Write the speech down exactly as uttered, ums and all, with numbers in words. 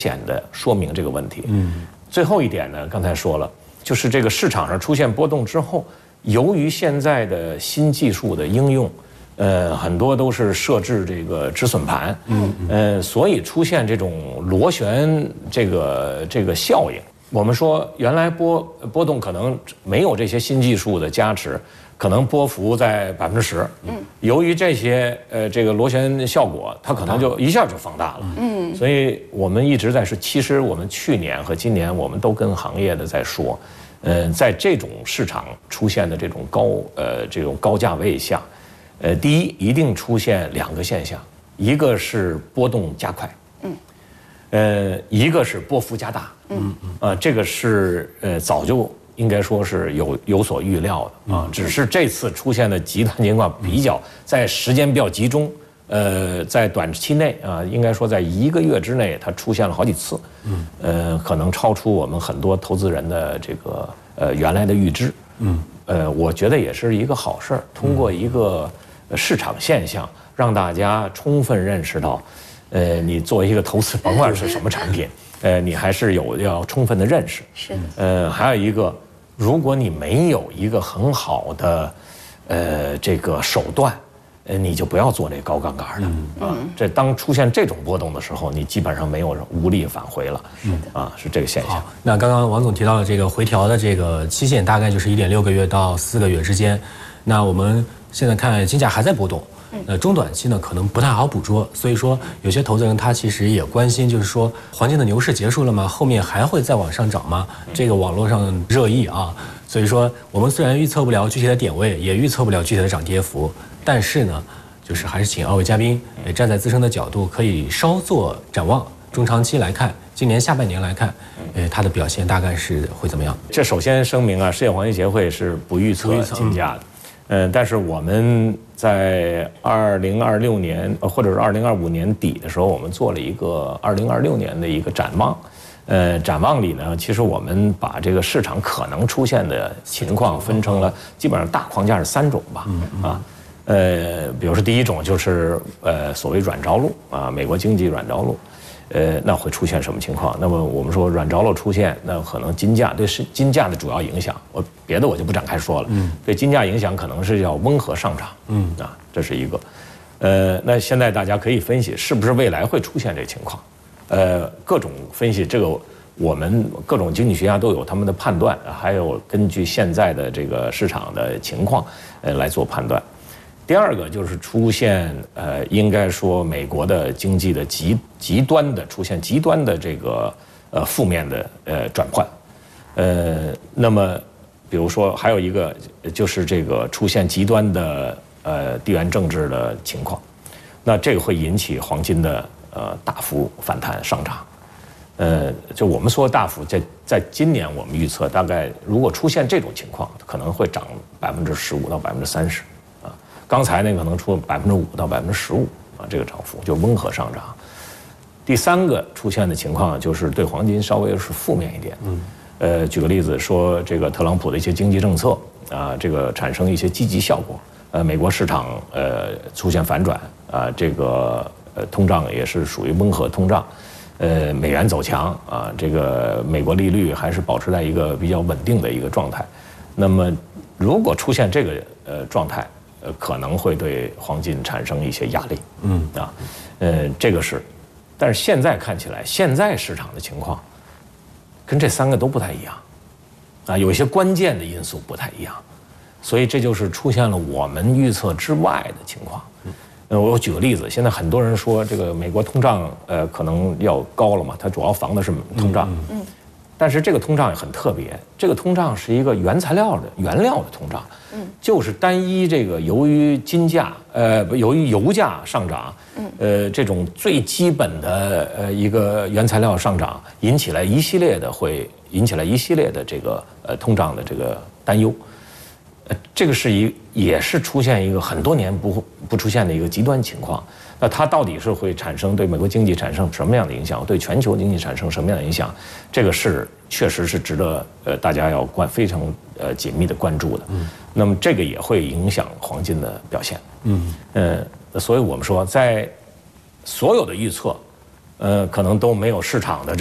显的说明这个问题。嗯，最后一点呢，刚才说了，就是这个市场上出现波动之后，由于现在的新技术的应用，呃，很多都是设置这个止损盘，嗯，呃，所以出现这种螺旋这个这个效应。我们说原来波波动可能没有这些新技术的加持，可能波幅在百分之十。嗯，由于这些呃这个螺旋效果，它可能就一下就放大了。嗯，所以我们一直在说，其实我们去年和今年我们都跟行业的在说，呃，在这种市场出现的这种高呃这种高价位下，呃，第一一定出现两个现象，一个是波动加快。嗯。呃，一个是波幅加大，嗯嗯，呃，这个是呃早就应该说是有有所预料的啊，只是这次出现的极端情况比较在时间比较集中，呃，在短期内啊，应该说在一个月之内，它出现了好几次，嗯，呃，可能超出我们很多投资人的这个呃原来的预知，嗯，呃，我觉得也是一个好事儿，通过一个市场现象，让大家充分认识到。呃，你作为一个投资，甭管是什么产品，呃，你还是有要充分的认识。 是的。 呃，还有一个，如果你没有一个很好的，呃，这个手段，呃，你就不要做这高杠杆的、嗯、啊。这当出现这种波动的时候，你基本上没有无力返回了。是的。啊，是这个现象。 那刚刚王总提到的这个回调的这个期限，大概就是一点六个月到四个月之间。那我们现在看金价还在波动。呃，中短期呢可能不太好捕捉，所以说有些投资人他其实也关心，就是说黄金的牛市结束了吗？后面还会再往上涨吗？这个网络上热议啊，所以说我们虽然预测不了具体的点位，也预测不了具体的涨跌幅，但是呢，就是还是请二位嘉宾也站在自身的角度，可以稍作展望，中长期来看，今年下半年来看，呃，它的表现大概是会怎么样？ 这首先声明啊，世界黄金协会是不预测金价的。嗯，但是我们在二零二六年或者是二零二五年底的时候，我们做了一个二零二六年的一个展望。呃，展望里呢，其实我们把这个市场可能出现的情况分成了基本上大框架是三种吧。啊，呃，比如说第一种就是呃所谓软着陆啊，美国经济软着陆。呃，那会出现什么情况？那么我们说软着陆出现，那可能金价对是金价的主要影响，我别的我就不展开说了。嗯，对金价影响可能是要温和上涨。嗯啊，这是一个。呃，那现在大家可以分析是不是未来会出现这情况？呃，各种分析，这个我们各种经济学家都有他们的判断，还有根据现在的这个市场的情况，呃来做判断。第二个就是出现呃，应该说美国的经济的极极端的出现极端的这个呃负面的呃转换，呃，那么比如说还有一个就是这个出现极端的呃地缘政治的情况，那这个会引起黄金的呃大幅反弹上涨，呃，就我们说大幅在在今年我们预测大概如果出现这种情况，可能会涨百分之十五到百分之三十。刚才那可能出百分之五到百分之十五啊，这个涨幅就温和上涨。第三个出现的情况就是对黄金稍微是负面一点。嗯，呃，举个例子说，这个特朗普的一些经济政策啊，这个产生一些积极效果，呃，美国市场呃出现反转啊，这个呃通胀也是属于温和通胀，呃，美元走强啊，这个美国利率还是保持在一个比较稳定的一个状态。那么，如果出现这个呃状态，呃，可能会对黄金产生一些压力，嗯啊，呃，这个是，但是现在看起来，现在市场的情况跟这三个都不太一样，啊，有一些关键的因素不太一样，所以这就是出现了我们预测之外的情况。呃，我举个例子，现在很多人说这个美国通胀呃可能要高了嘛，它主要防的是通胀，嗯。嗯但是这个通胀也很特别，这个通胀是一个原材料的原料的通胀，嗯，就是单一这个由于金价，呃，由于油价上涨，嗯，呃，这种最基本的呃一个原材料上涨，引起来一系列的会引起来一系列的这个呃通胀的这个担忧，呃，这个是一也是出现一个很多年不不出现的一个极端情况。那它到底是会产生对美国经济产生什么样的影响，对全球经济产生什么样的影响？这个是确实是值得呃大家要关非常呃紧密的关注的。嗯，那么这个也会影响黄金的表现。嗯，呃，所以我们说在所有的预测， 呃，可能都没有市场的